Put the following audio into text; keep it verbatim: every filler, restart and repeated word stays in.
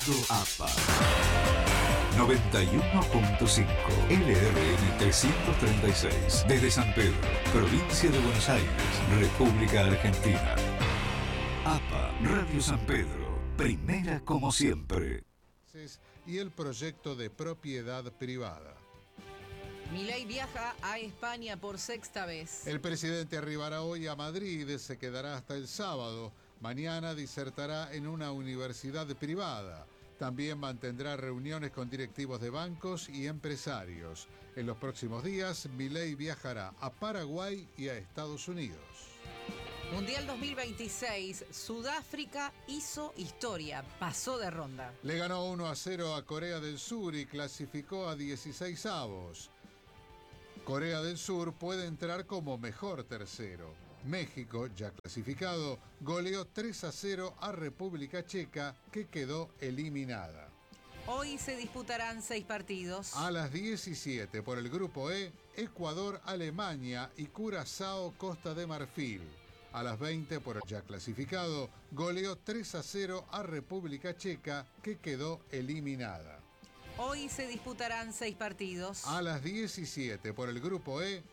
APA noventa y uno punto cinco L R N trescientos treinta y seis desde San Pedro, provincia de Buenos Aires, República Argentina. APA Radio San Pedro, primera como siempre. Y el proyecto de propiedad privada. Milei viaja a España por sexta vez. El presidente arribará hoy a Madrid, se quedará hasta el sábado. Mañana disertará en una universidad privada. También mantendrá reuniones con directivos de bancos y empresarios. En los próximos días, Milei viajará a Paraguay y a Estados Unidos. Mundial dos mil veintiséis, Sudáfrica hizo historia, pasó de ronda. Le ganó uno a cero a Corea del Sur y clasificó a dieciséis avos. Corea del Sur puede entrar como mejor tercero. México, ya clasificado, goleó tres a cero a República Checa, que quedó eliminada. Hoy se disputarán seis partidos. A las diecisiete por el grupo E, Ecuador, Alemania y Curazao, Costa de Marfil. A las veinte por el ya clasificado, goleó tres a cero a República Checa, que quedó eliminada. Hoy se disputarán seis partidos. A las diecisiete por el grupo E,